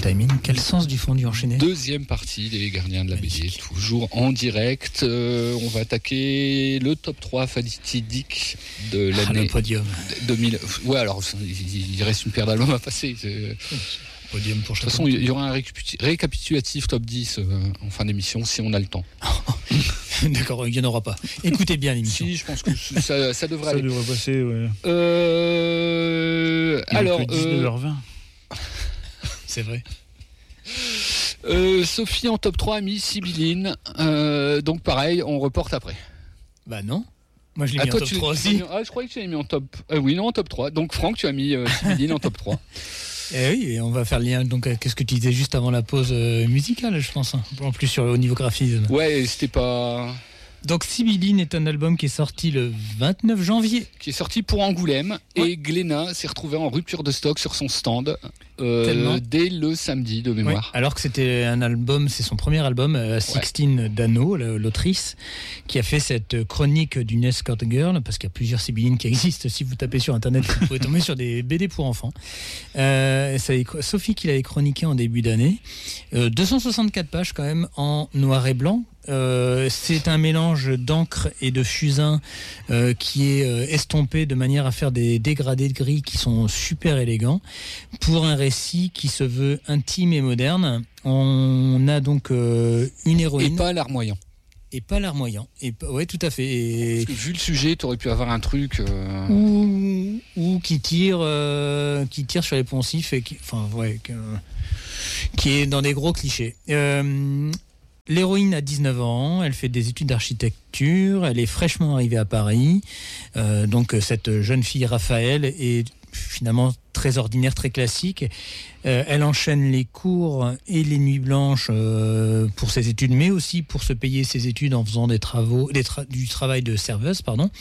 timing, quel sens du fondu enchaîné. Deuxième partie des Gardiens de la BD, toujours en direct. On va attaquer le top 3 fatidique de l'année. Le podium. 2000. Ouais, alors il reste une paire d'albums à passer. Podium pour chaque. De toute façon, il y aura un récapitulatif top 10 en fin d'émission si on a le temps. D'accord, il n'y en aura pas. Écoutez bien l'émission. Si, je pense que ça devrait aller. Ça devrait passer, ouais. Alors. 19h20. C'est vrai. Sophie en top 3 a mis Sibylline. Donc pareil, on reporte après. Bah non. Moi je l'ai mis en top 3 aussi. Je croyais que tu l'avais mis en top. Oui, non, en top 3. Donc Franck, tu as mis Sibylline en top 3. Eh oui, et on va faire le lien. Donc, qu'est-ce que tu disais juste avant la pause musicale, je pense. En plus, au niveau graphisme. Ouais, c'était pas. Donc, Sibylline est un album qui est sorti le 29 janvier. Qui est sorti pour Angoulême. Ouais. Et Glénat s'est retrouvé en rupture de stock sur son stand dès le samedi de mémoire. Ouais, alors que c'était un album, c'est son premier album, Sixtine Dano, l'autrice, qui a fait cette chronique d'une escort girl, parce qu'il y a plusieurs Sibyllines qui existent. Si vous tapez sur Internet, vous pouvez tomber sur des BD pour enfants. C'est Sophie qui l'avait chroniqué en début d'année. 264 pages quand même en noir et blanc. C'est un mélange d'encre et de fusain qui est estompé de manière à faire des dégradés de gris qui sont super élégants pour un récit qui se veut intime et moderne. On a donc une héroïne. Et pas larmoyant. Et pas larmoyant. Ouais, tout à fait. Et... Parce que vu le sujet, tu aurais pu avoir un truc ou qui tire sur les poncifs et qui est dans des gros clichés. L'héroïne a 19 ans, elle fait des études d'architecture, elle est fraîchement arrivée à Paris. Donc cette jeune fille Raphaël est finalement très ordinaire, très classique. Elle enchaîne les cours et les nuits blanches pour ses études, mais aussi pour se payer ses études en faisant du travail de serveuse,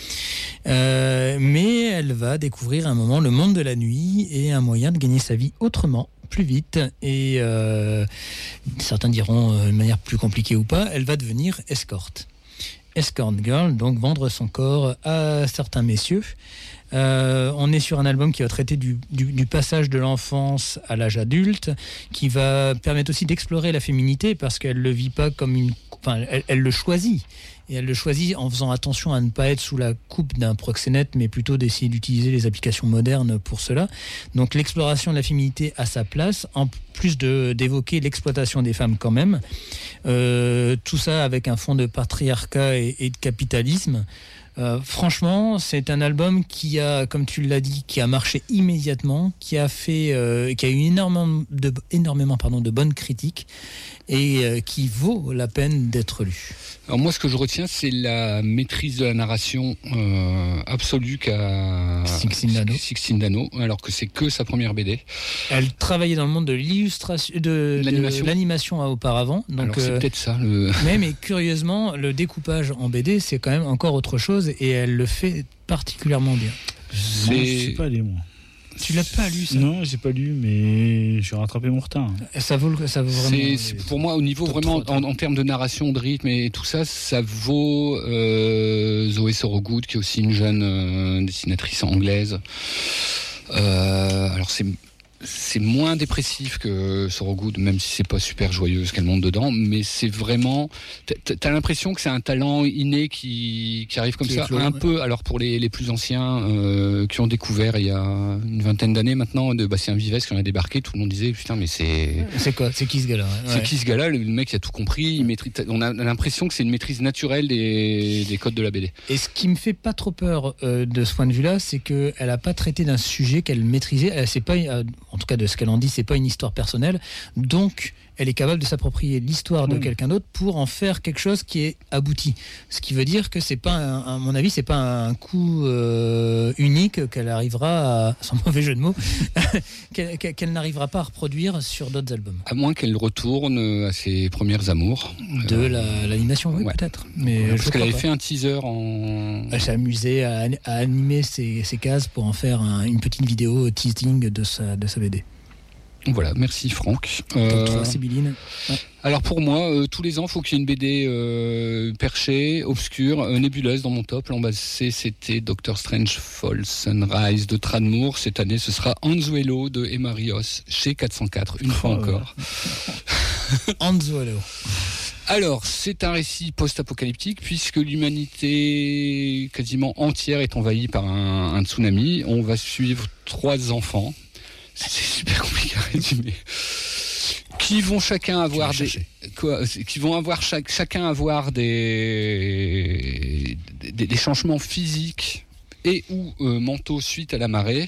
mais elle va découvrir à un moment le monde de la nuit et un moyen de gagner sa vie autrement, plus vite, et certains diront de manière plus compliquée ou pas, elle va devenir escorte girl, donc vendre son corps à certains messieurs. On est sur un album qui va traiter du passage de l'enfance à l'âge adulte, qui va permettre aussi d'explorer la féminité, parce qu'elle le vit pas comme elle le choisit. Et elle le choisit en faisant attention à ne pas être sous la coupe d'un proxénète, mais plutôt d'essayer d'utiliser les applications modernes pour cela. Donc l'exploration de la féminité à sa place, en plus d'évoquer l'exploitation des femmes quand même. Tout ça avec un fond de patriarcat et de capitalisme. Franchement, c'est un album qui a, comme tu l'as dit, qui a marché immédiatement, qui a eu énormément de bonnes critiques et qui vaut la peine d'être lu. Alors moi, ce que je retiens, c'est la maîtrise de la narration absolue qu'a Sixtine Dano, alors que c'est que sa première BD. Elle travaillait dans le monde de l'illustration, de l'animation auparavant. Donc, alors c'est peut-être ça. Mais curieusement, le découpage en BD, c'est quand même encore autre chose, et elle le fait particulièrement bien. Moi, je sais pas lire, moi. Tu l'as pas lu, ça? Non, j'ai pas lu, mais j'ai rattrapé mon retard. Ça vaut vraiment. C'est pour moi, au niveau vraiment en termes de narration, de rythme et tout ça, ça vaut Zoé Sorogood, qui est aussi une jeune dessinatrice anglaise. Alors c'est moins dépressif que Sorogood, même si c'est pas super joyeux ce qu'elle monte dedans, mais c'est vraiment, t'as l'impression que c'est un talent inné qui arrive comme ça, un peu. Alors pour les plus anciens qui ont découvert il y a une vingtaine d'années maintenant de Bastien Vives qui en a débarqué, tout le monde disait putain mais c'est qui ce gars-là, ouais. C'est qui ce gars-là, le mec il a tout compris, il maîtrise, on a l'impression que c'est une maîtrise naturelle des codes de la BD. Et ce qui me fait pas trop peur de ce point de vue-là, c'est que elle a pas traité d'un sujet qu'elle maîtrisait. C'est pas en tout cas de ce qu'elle en dit, c'est pas une histoire personnelle, donc elle est capable de s'approprier l'histoire de quelqu'un d'autre pour en faire quelque chose qui est abouti. Ce qui veut dire que c'est pas, à mon avis, c'est pas un coup unique qu'elle arrivera à, sans mauvais jeu de mots, qu'elle n'arrivera pas à reproduire sur d'autres albums. À moins qu'elle retourne à ses premières amours. De l'animation, oui, peut-être. Mais parce qu'elle avait fait un teaser en... Elle s'est amusée à animer ses cases pour en faire une petite vidéo teasing de sa BD. Voilà, merci Franck. Sibylline. Ouais. Alors pour moi, tous les ans, il faut qu'il y ait une BD perchée, obscure, nébuleuse dans mon top. L'an passé, c'était Doctor Strange Fall Sunrise de Tranmere. Cette année, ce sera Anzuelo de Emma Rios chez 404, une fois encore. Anzuelo. Alors, c'est un récit post-apocalyptique puisque l'humanité quasiment entière est envahie par un tsunami. On va suivre 3 enfants. C'est super compliqué à résumer. Qui vont chacun avoir chacun avoir des changements physiques et ou mentaux suite à la marée.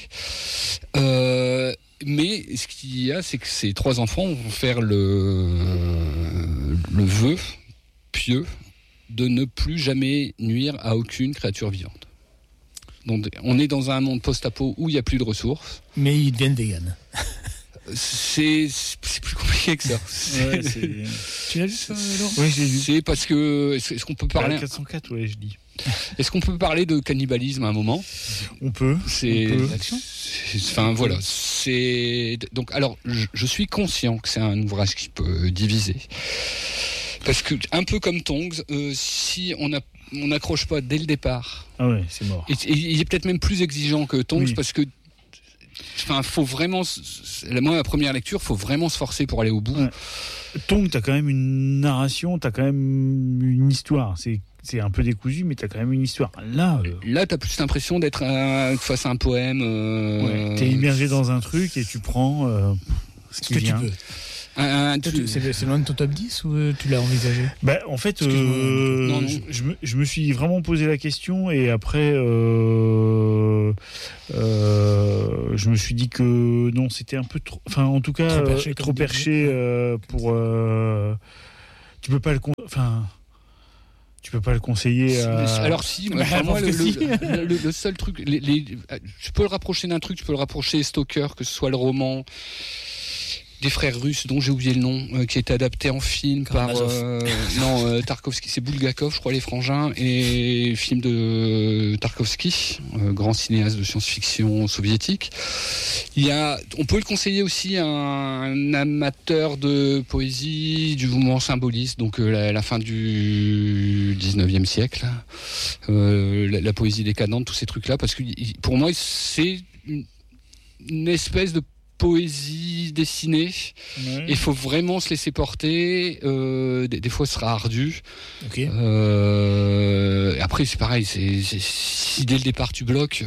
Mais ce qu'il y a, c'est que ces 3 enfants vont faire le vœu pieux de ne plus jamais nuire à aucune créature vivante. Donc, on est dans un monde post-apo où il n'y a plus de ressources. Mais ils deviennent véganes. C'est plus compliqué que ça. Ouais, tu l'as lu ça, Laurent ? Oui, je l'ai lu. C'est parce que est-ce qu'on peut parler 404, ouais, je dis. Est-ce qu'on peut parler de cannibalisme à un moment ? On peut. Enfin voilà. Donc alors, je suis conscient que c'est un ouvrage qui peut diviser. Parce que un peu comme Tongs, si on n'accroche pas dès le départ. Ah ouais, c'est mort. Et il est peut-être même plus exigeant que Tongs parce que. Enfin, faut vraiment. Moi, la première lecture, faut vraiment se forcer pour aller au bout. Ouais. Tongs, t'as quand même une narration, t'as quand même une histoire. C'est un peu décousu, mais t'as quand même une histoire. Là, t'as plus l'impression d'être face à un poème. Ouais, t'es immergé dans un truc et tu prends ce qui vient. Tu peux. C'est loin de ton top 10 ou tu l'as envisagé ? En fait, je me suis vraiment posé la question et après, je me suis dit que non, c'était un peu trop. Enfin, en tout cas, trop perché pour. Tu peux pas le conseiller à... Alors si, moi, le seul truc, je peux le rapprocher d'un truc, je peux le rapprocher Stalker, que ce soit le roman des frères russes dont j'ai oublié le nom, qui a été adapté en film par Tarkovsky, c'est Bulgakov, je crois, les frangins, et film de Tarkovsky, grand cinéaste de science-fiction soviétique. On peut le conseiller aussi à un amateur de poésie, du mouvement symboliste, donc la fin du 19e siècle, la poésie décadente, tous ces trucs-là, parce que pour moi, c'est une espèce de poésie dessinée. Ouais. Il faut vraiment se laisser porter. Des fois, ce sera ardu. Okay. Après, c'est pareil. Si dès le départ tu bloques.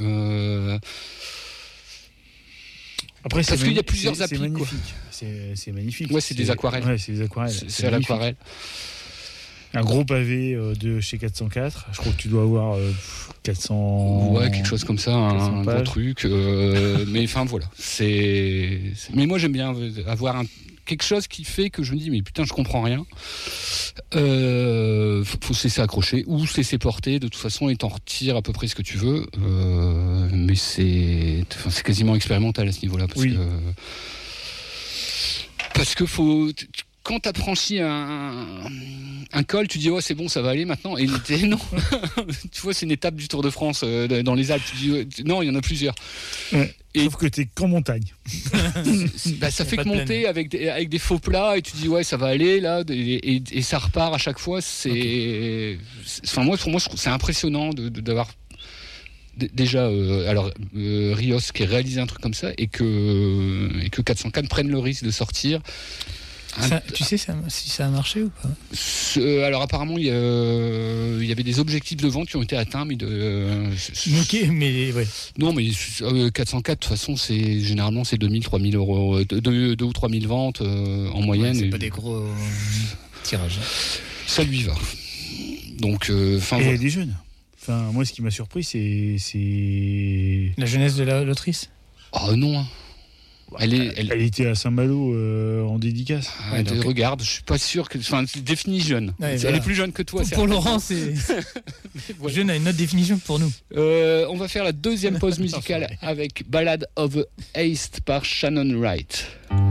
Après, parce qu'il y a plusieurs applis. C'est magnifique. C'est magnifique. Ouais, c'est des aquarelles. Ouais, c'est des aquarelles. C'est à l'aquarelle. Un gros pavé de chez 404. Je crois que tu dois avoir 400. Ouais, quelque chose comme ça, un gros truc. Mais enfin voilà. Mais moi j'aime bien avoir quelque chose qui fait que je me dis mais putain je comprends rien. Faut se laisser accrocher ou se laisser porter. De toute façon, et t'en retires à peu près ce que tu veux. Mais c'est quasiment expérimental à ce niveau-là parce que faut. Quand tu as franchi un col, tu dis c'est bon, ça va aller maintenant. Et non, tu vois, c'est une étape du Tour de France dans les Alpes. Tu dis non, il y en a plusieurs. Ouais, sauf que t'es qu'en montagne. Ça fait que monter avec des faux plats et tu dis ça va aller là et ça repart à chaque fois. Enfin moi pour moi je trouve c'est impressionnant d'avoir déjà Rios qui a réalisé un truc comme ça et que 404 prenne le risque de sortir. Tu sais si ça a marché ou pas ? Alors apparemment il y avait des objectifs de vente qui ont été atteints, mais ok, mais ouais. Non, mais 404 de toute façon c'est généralement c'est 2000-3000 euros, 2 ou 3000 ventes en moyenne. C'est pas des gros tirages. Ça lui va. Donc et elle est jeune. Enfin moi ce qui m'a surpris c'est la jeunesse de l'autrice. Oh non. Elle était à Saint-Malo en dédicace. Regarde, je suis pas sûr que. Enfin, c'est défini jeune. Ouais, elle est plus jeune que toi. Pour Laurent, c'est. Voilà. Jeune a une autre définition que pour nous. On va faire la deuxième pause musicale avec Ballad of a Haste par Shannon Wright.